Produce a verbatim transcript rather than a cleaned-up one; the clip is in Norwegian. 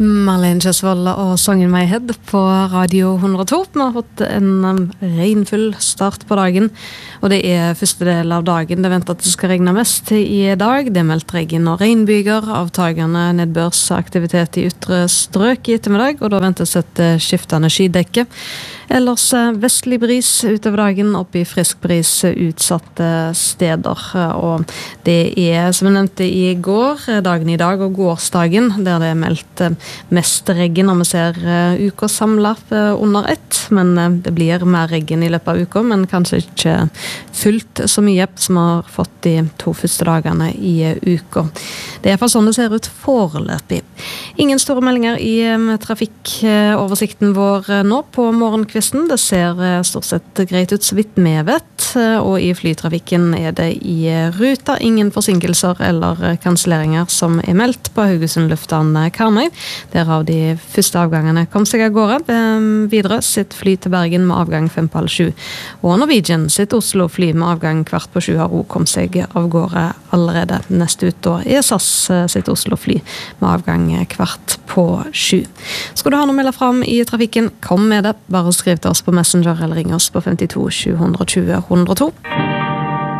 Marlene Kjøsvold og sangen My Head på Radio hundre og to. Vi har fått en um, regnfull start på dagen, og det er første del av dagen. Det venter at det skal regne mest i dag. Det er meldt regn og regnbyger, avtagende nedbørsaktivitet i ytre strøk i ettermiddag, og da ventes et skiftende skydekke. Ellers vestlig bris utover dagen, opp i frisk bris utsatte steder. Og det er, som jeg nevnte i går, dagen i dag og gårsdagen, der det er meldt mest regn når vi ser uka samlet under ett. Men det blir mer regn i løpet av uka, men kanskje ikke fullt så mye som vi har fått de to første dagene i uka. Det er i hvert fall sånn det ser ut foreløpig. Ingen store meldinger i trafikkoversikten vår nå på morgenkvisten. Det ser stort sett greit ut så vidt vi vet, og i flytrafikken er det i ruta ingen forsinkelser eller kanselleringer som er meldt på Haugesund lufthavn Karmøy. Der har de første avgangene kom seg av gårde. Videre sitt fly til Bergen med avgang fem på halv sju. Og Norwegian sitt Oslo fly med avgang kvart på sju har også kom seg av gårde allerede neste ut. Da er S A S sitt Oslo fly med avgang kvart på sju. Skal du ha noe å melde fram i trafikken, kom med det. Bare skriv til oss på Messenger eller ring oss på femtito sju to null null to.